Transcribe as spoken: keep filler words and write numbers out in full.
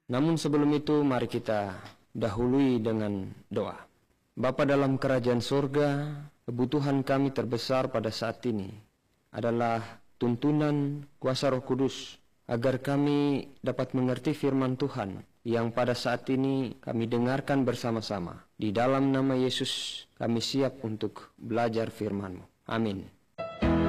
Namun sebelum itu, mari kita dahului dengan doa. Bapa dalam kerajaan surga, kebutuhan kami terbesar pada saat ini adalah tuntunan kuasa Roh Kudus, agar kami dapat mengerti firman Tuhan yang pada saat ini kami dengarkan bersama-sama. Di dalam nama Yesus, kami siap untuk belajar firman-Mu. Amin.